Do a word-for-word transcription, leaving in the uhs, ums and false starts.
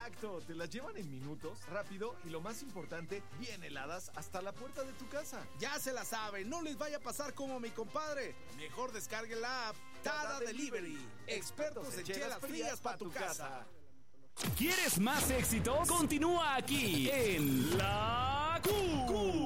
Exacto, te las llevan en minutos, rápido y lo más importante, bien heladas hasta la puerta de tu casa. Ya se la saben, no les vaya a pasar como mi compadre. Mejor descarguen la app Tada Delivery. Expertos en chelas frías para tu casa. ¿Quieres más éxitos? Continúa aquí en La Q.